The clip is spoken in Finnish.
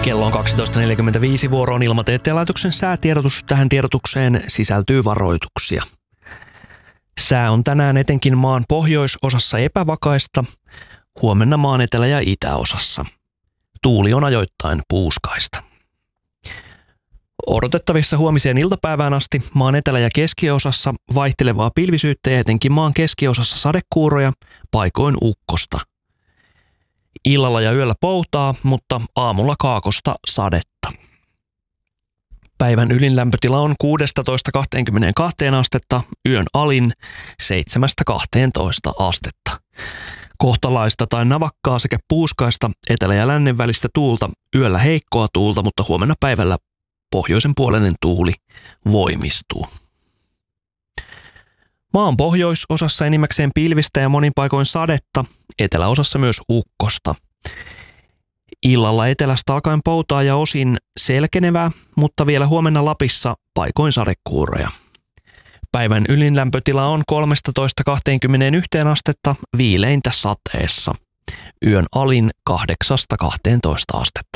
Kello on 12.45, vuoro on Ilmatieteen laitoksen säätiedotus. Tähän tiedotukseen sisältyy varoituksia. Sää on tänään etenkin maan pohjoisosassa epävakaista, huomenna maan etelä- ja itäosassa. Tuuli on ajoittain puuskaista. Odotettavissa huomiseen iltapäivään asti maan etelä- ja keskiosassa vaihtelevaa pilvisyyttä ja etenkin maan keskiosassa sadekuuroja, paikoin ukkosta. Illalla ja yöllä poutaa, mutta aamulla kaakosta sadetta. Päivän ylin lämpötila on 16–22 astetta, yön alin 7–12 astetta. Kohtalaista tai navakkaa sekä puuskaista etelä- ja lännen välistä tuulta, yöllä heikkoa tuulta, mutta huomenna päivällä pohjoisen puoleinen tuuli voimistuu. Maan pohjoisosassa enimmäkseen pilvistä ja monin paikoin sadetta, eteläosassa myös ukkosta. Illalla etelästä alkaen poutaa ja osin selkenevää, mutta vielä huomenna Lapissa paikoin sadekuuroja. Päivän ylin lämpötila on 13–21 astetta, viileintä sateessa. Yön alin 8–12 astetta.